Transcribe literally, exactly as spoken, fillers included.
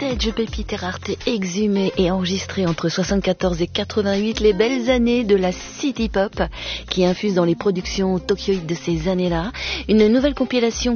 vintage pépites et raretés exhumées et enregistrées entre soixante-quatorze et quatre-vingt-huit, les belles années de la city pop qui infusent dans les productions tokyoïdes de ces années-là. Une nouvelle compilation